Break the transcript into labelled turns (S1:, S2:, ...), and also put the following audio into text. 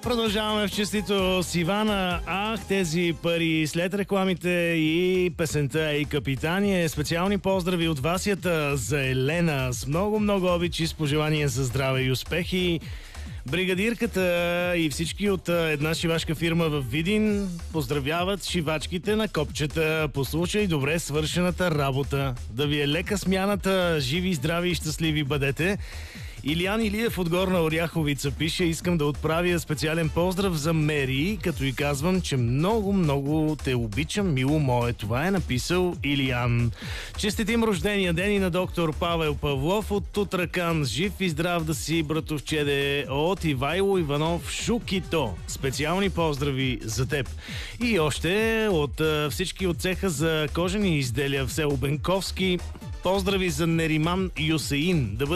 S1: Продължаваме в честито с Ивана. Ах, тези пари след рекламите и песента и капитание. Специални поздрави от Васията за Елена с много обич и с пожелания за здраве и успехи. Бригадирката и всички от една шивашка фирма в Видин поздравяват шивачките на копчета. Послушай добре свършената работа. Да ви е лека смяната, живи, здрави и щастливи бъдете. Илиян Илиев от Горна Оряховица пише: искам да отправя специален поздрав за Мери, като й казвам, че много те обичам, мило мое. Това е написал Илиян. Честитим рождения ден и на доктор Павел Павлов от Тутракан. Жив и здрав да си, братовчеде, от Ивайло Иванов Шукито. Специални поздрави за теб. И още от всички от цеха за кожени изделия в село Бенковски. Поздрави за Нериман Юсеин. Да бъде